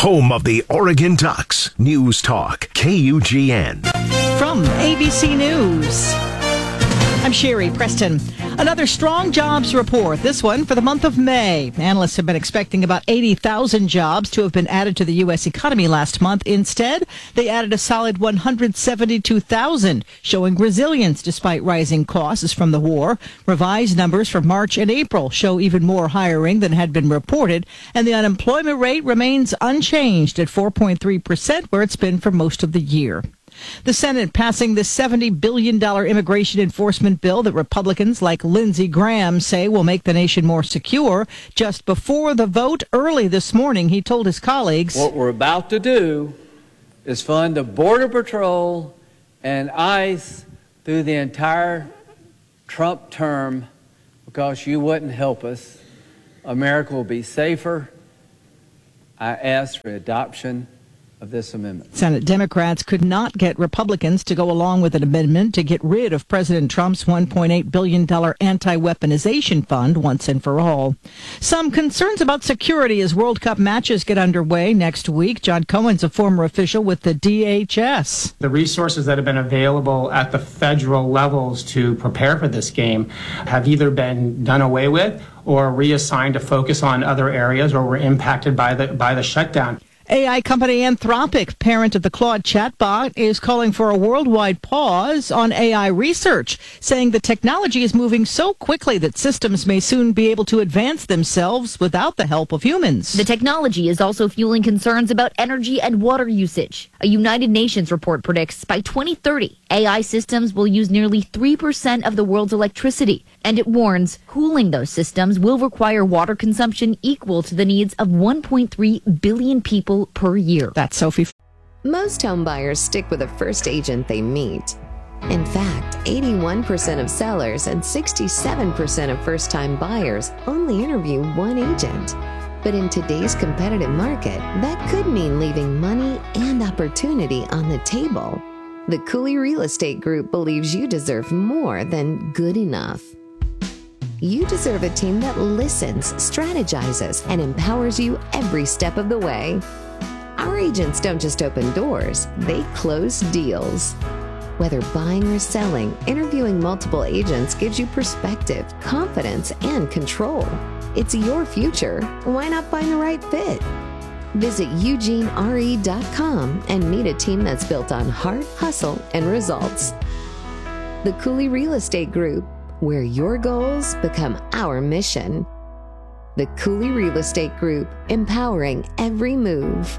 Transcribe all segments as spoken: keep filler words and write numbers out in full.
home of the Oregon Ducks. News Talk, K U G N. From A B C News, I'm Sherry Preston. Another strong jobs report, this one for the month of May. Analysts have been expecting about eighty thousand jobs to have been added to the U S economy last month. Instead, they added a solid one hundred seventy-two thousand, showing resilience despite rising costs from the war. Revised numbers for March and April show even more hiring than had been reported, and the unemployment rate remains unchanged at four point three percent, where it's been for most of the year. The Senate passing the seventy billion dollars immigration enforcement bill that Republicans like Lindsey Graham say will make the nation more secure. Just before the vote early this morning, he told his colleagues, what we're about to do is fund the Border Patrol and ICE through the entire Trump term because you wouldn't help us. America will be safer. I ask for adoption of this amendment. Senate Democrats could not get Republicans to go along with an amendment to get rid of President Trump's one point eight billion dollars anti-weaponization fund once and for all. Some concerns about security as World Cup matches get underway next week. John Cohen's a former official with the D H S. The resources that have been available at the federal levels to prepare for this game have either been done away with or reassigned to focus on other areas or were impacted by the by the shutdown. A I company Anthropic, parent of the Claude chatbot, is calling for a worldwide pause on A I research, saying the technology is moving so quickly that systems may soon be able to advance themselves without the help of humans. The technology is also fueling concerns about energy and water usage. A United Nations report predicts by twenty thirty, A I systems will use nearly three percent of the world's electricity. And it warns cooling those systems will require water consumption equal to the needs of one point three billion people per year. That's Sophie. Most home buyers stick with the first agent they meet. In fact, eighty-one percent of sellers and sixty-seven percent of first-time buyers only interview one agent. But in today's competitive market, that could mean leaving money and opportunity on the table. The Cooley Real Estate Group believes you deserve more than good enough. You deserve a team that listens, strategizes, and empowers you every step of the way. Our agents don't just open doors, they close deals. Whether buying or selling, interviewing multiple agents gives you perspective, confidence, and control. It's your future. Why not find the right fit? Visit Eugene R E dot com and meet a team that's built on heart, hustle, and results. The Cooley Real Estate Group, where your goals become our mission. The Cooley Real Estate Group, empowering every move.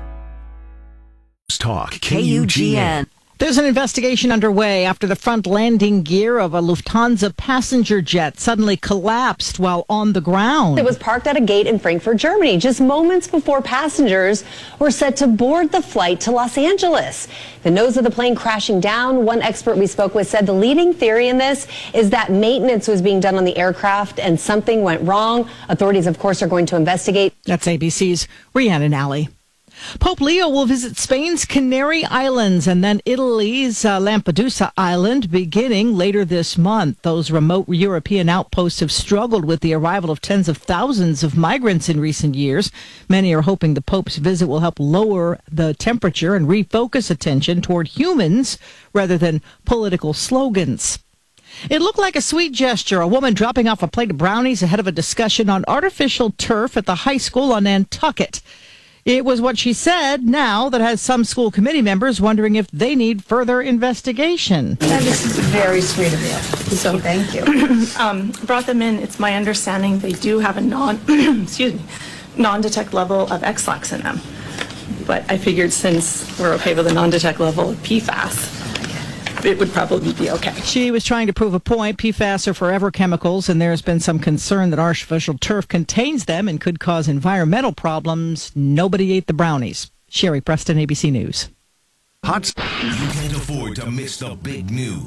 Talk, K U G N. There's an investigation underway after the front landing gear of a Lufthansa passenger jet suddenly collapsed while on the ground. It was parked at a gate in Frankfurt, Germany, just moments before passengers were set to board the flight to Los Angeles. The nose of the plane crashing down. One expert we spoke with said the leading theory in this is that maintenance was being done on the aircraft and something went wrong. Authorities, of course, are going to investigate. That's A B C's Rhiannon Alley. Pope Leo will visit Spain's Canary Islands and then Italy's uh, Lampedusa Island beginning later this month. Those remote European outposts have struggled with the arrival of tens of thousands of migrants in recent years. Many are hoping the Pope's visit will help lower the temperature and refocus attention toward humans rather than political slogans. It looked like a sweet gesture, a woman dropping off a plate of brownies ahead of a discussion on artificial turf at the high school on Nantucket. It was what she said now that has some school committee members wondering if they need further investigation. That is very sweet of you. So thank you. um, brought them in. It's my understanding they do have a non, excuse me, non-detect level of X-Lax in them. But I figured since we're okay with a non-detect level of P FAS, it would probably be okay. She was trying to prove a point. P FAS are forever chemicals, and there's been some concern that artificial turf contains them and could cause environmental problems. Nobody ate the brownies. Sherry Preston, A B C News. Hot. You can't afford to miss the big news.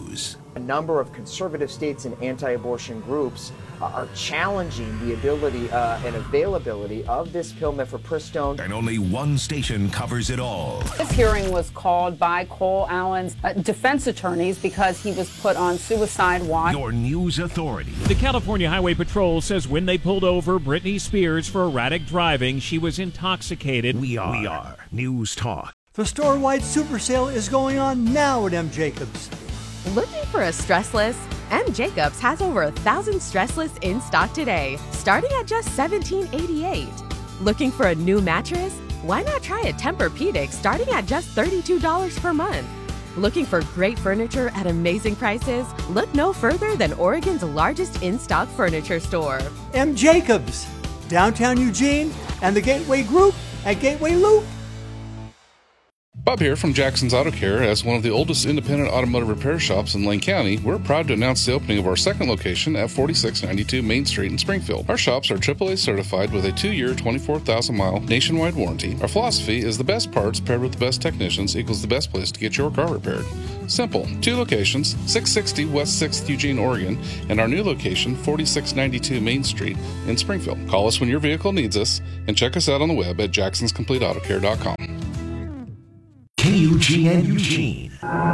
A number of conservative states and anti-abortion groups uh, are challenging the ability uh, and availability of this pill, mifepristone. And only one station covers it all. This hearing was called by Cole Allen's uh, defense attorneys because he was put on suicide watch. Your news authority. The California Highway Patrol says when they pulled over Britney Spears for erratic driving, she was intoxicated. We are, we are News Talk. The store-wide super sale is going on now at M. Jacobs. Looking for a stressless? M. Jacobs has over a thousand stressless in stock today, starting at just seventeen eighty-eight. Looking for a new mattress? Why not try a Tempur-Pedic starting at just thirty-two dollars per month? Looking for great furniture at amazing prices? Look no further than Oregon's largest in-stock furniture store. M. Jacobs, downtown Eugene, and the Gateway Group at Gateway Loop. Bob here from Jackson's Auto Care. As one of the oldest independent automotive repair shops in Lane County, we're proud to announce the opening of our second location at forty-six ninety-two Main Street in Springfield. Our shops are triple A certified with a two-year, twenty-four thousand mile nationwide warranty. Our philosophy is the best parts paired with the best technicians equals the best place to get your car repaired. Simple. Two locations, six sixty West sixth Eugene, Oregon, and our new location, forty-six ninety-two Main Street in Springfield. Call us when your vehicle needs us, and check us out on the web at jacksons complete auto care dot com. K U G N Eugene.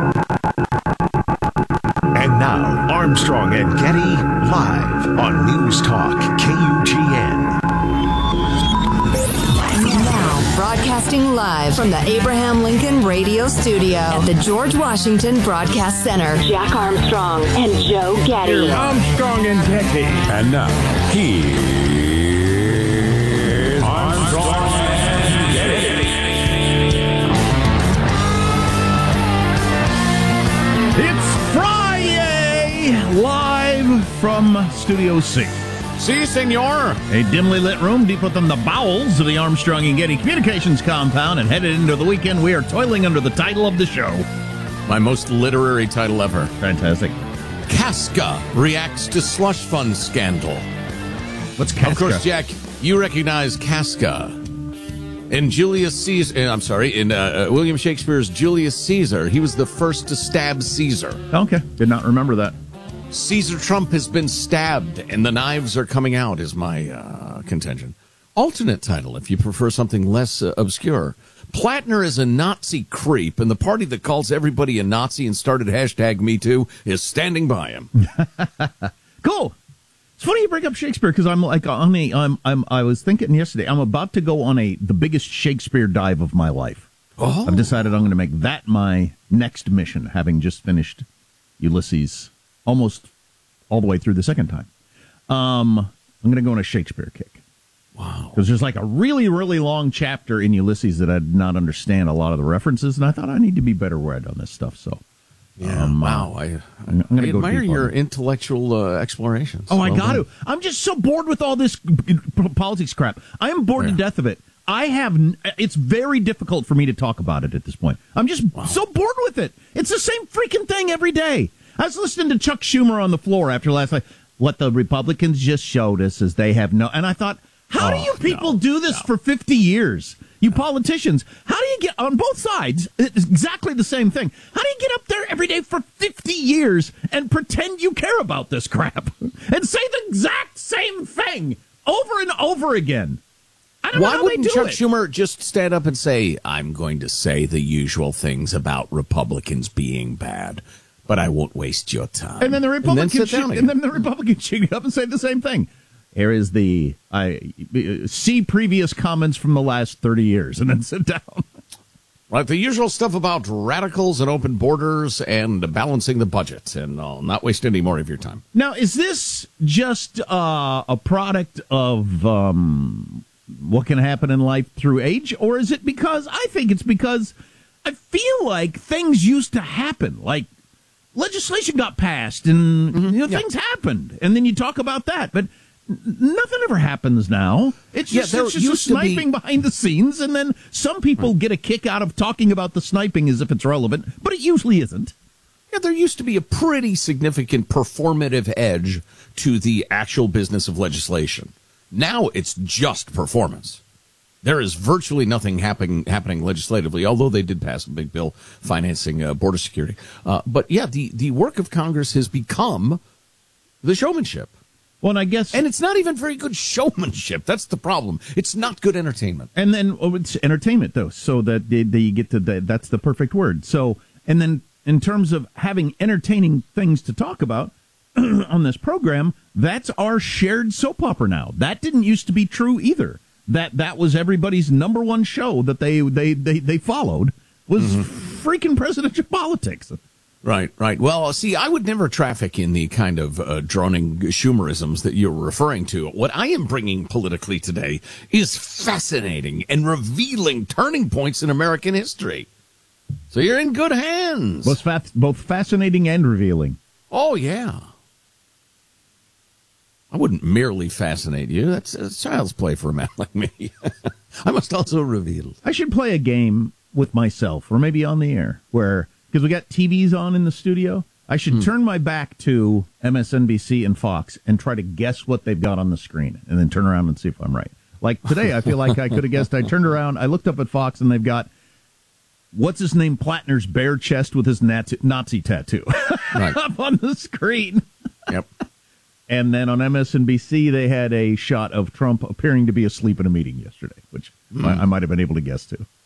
And now, Armstrong and Getty live on News Talk K U G N. Now, broadcasting live from the Abraham Lincoln Radio Studio at the George Washington Broadcast Center, Jack Armstrong and Joe Getty. Armstrong and Getty. And now, here's Armstrong and Getty. It's Friday, live from Studio C. Si, senor. A dimly lit room deep within the bowels of the Armstrong and Getty Communications compound, and headed into the weekend, we are toiling under the title of the show. My most literary title ever. Fantastic. Casca reacts to slush fund scandal. What's Casca? Of course, Jack, you recognize Casca. In Julius Caesar, I'm sorry, in uh, William Shakespeare's Julius Caesar, he was the first to stab Caesar. Okay, did not remember that. Caesar Trump has been stabbed, and the knives are coming out, is my uh, contention. Alternate title, if you prefer something less uh, obscure. Plattner is a Nazi creep, and the party that calls everybody a Nazi and started hashtag Me Too is standing by him. Cool. It's funny you bring up Shakespeare, because I'm like on a, I'm, I'm, I was thinking yesterday, I'm about to go on a the biggest Shakespeare dive of my life. Oh. I've decided I'm going to make that my next mission, having just finished Ulysses almost all the way through the second time. Um, I'm going to go on a Shakespeare kick. Wow. Because there's like a really, really long chapter in Ulysses that I did not understand a lot of the references, and I thought I need to be better read on this stuff, so. Yeah, um, wow. I, I'm, I'm I go admire your it. intellectual uh, explorations. Oh, I well got done. to. I'm just so bored with all this politics crap. I am bored yeah. to death of it. I have. It's very difficult for me to talk about it at this point. I'm just wow. so bored with it. It's the same freaking thing every day. I was listening to Chuck Schumer on the floor after last night. What the Republicans just showed us is they have no. And I thought, how oh, do you people no, do this no. for fifty years? You politicians, how do you get on both sides? It's exactly the same thing. How do you get up there every day for fifty years and pretend you care about this crap and say the exact same thing over and over again? I don't Why know how wouldn't they do Chuck it. Schumer just stand up and say, I'm going to say the usual things about Republicans being bad, but I won't waste your time. And then the Republicans, and then, sit down should, and then the Republicans should get up and say the same thing. Here is the I see previous comments from the last thirty years, and then sit down. Right, the usual stuff about radicals and open borders and balancing the budget, and I'll not waste any more of your time. Now, is this just uh, a product of um, what can happen in life through age, or is it because I think it's because I feel like things used to happen, like legislation got passed, and mm-hmm. you know yeah. things happened, and then you talk about that, but. Nothing ever happens now. It's just, yeah, it's just a sniping be... behind the scenes, and then some people right. get a kick out of talking about the sniping as if it's relevant, but it usually isn't. Yeah, there used to be a pretty significant performative edge to the actual business of legislation. Now it's just performance. There is virtually nothing happening happening legislatively, although they did pass a big bill financing uh, border security. Uh, but yeah, the, the work of Congress has become the showmanship. Well, and I guess, and it's not even very good showmanship. That's the problem. It's not good entertainment. And then oh, it's entertainment, though, so that they, they get to the, that's the perfect word. So, and then in terms of having entertaining things to talk about on this program, that's our shared soap opera now. That didn't used to be true either. That that was everybody's number one show that they they they, they followed was mm-hmm. freaking presidential politics. Right, right. Well, see, I would never traffic in the kind of uh, droning Schumerisms that you're referring to. What I am bringing politically today is fascinating and revealing turning points in American history. So you're in good hands. Both, fa- both fascinating and revealing. Oh, yeah. I wouldn't merely fascinate you. That's a child's play for a man like me. I must also reveal. I should play a game with myself, or maybe on the air, where, because we got T Vs on in the studio, I should hmm. turn my back to M S N B C and Fox and try to guess what they've got on the screen, and then turn around and see if I'm right. Like today, I feel like I could have guessed. I turned around, I looked up at Fox, and they've got, what's his name, Plattner's bare chest with his Nazi, Nazi tattoo right. up on the screen. Yep. And then on M S N B C, they had a shot of Trump appearing to be asleep in a meeting yesterday, which mm. I, I might have been able to guess too.